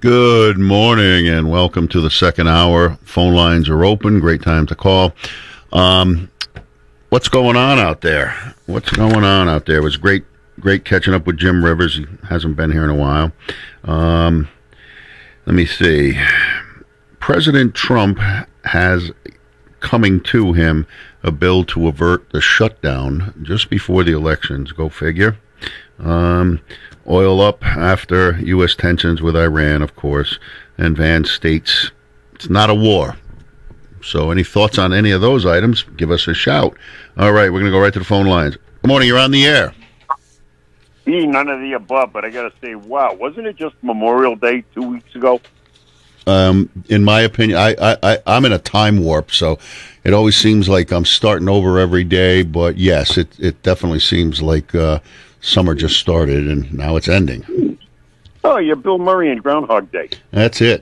Good morning and welcome to the second hour. Phone lines are open. Great time to call. What's going on out there? It was great catching up with Jim Rivers. He hasn't been here in a while. Let me see. President Trump has coming to him a bill to avert the shutdown just before the elections. Go figure. Oil up after U.S. tensions with Iran, of course, and Vance states it's not a war. So any thoughts on any of those items, give us a shout. All right, we're going to go right to the phone lines. Good morning, you're on the air. None of the above, but I got to say, wow, wasn't it just Memorial Day 2 weeks ago? In my opinion, I'm in a time warp, so it always seems like I'm starting over every day, but yes, it definitely seems like summer just started and now it's ending. Oh, you're Bill Murray in Groundhog Day. That's it.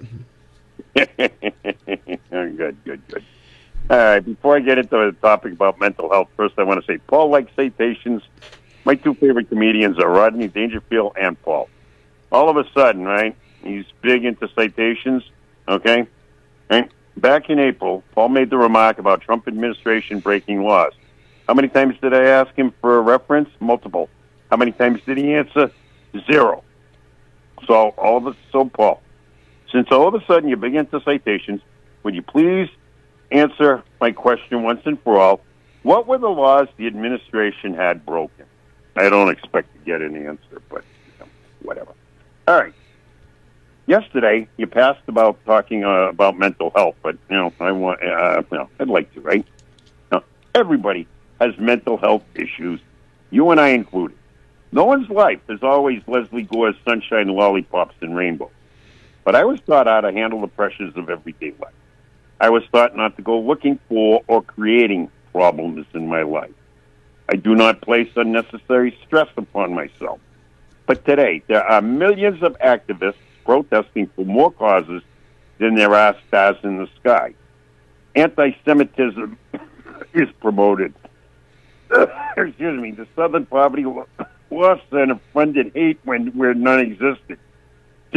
Good. All right, before I get into the topic about mental health, first I want to say Paul likes citations. My two favorite comedians are Rodney Dangerfield and Paul. All of a sudden, right, he's big into citations, okay? Right? Back in April, Paul made the remark about Trump administration breaking laws. How many times did I ask him for a reference? Multiple. How many times did he answer? 0. So, Paul, since all of a sudden you're big into citations, would you please answer my question once and for all? What were the laws the administration had broken? I don't expect to get an answer, but whatever. All right. Yesterday, you passed about talking about mental health, but I'd like to, right? Now, everybody has mental health issues, you and I included. No one's life is always Leslie Gore's sunshine, lollipops, and rainbows. But I was taught how to handle the pressures of everyday life. I was taught not to go looking for or creating problems in my life. I do not place unnecessary stress upon myself. But today, there are millions of activists protesting for more causes than there are stars in the sky. Anti-Semitism is promoted. The Southern Poverty Law Center funded hate where none existed.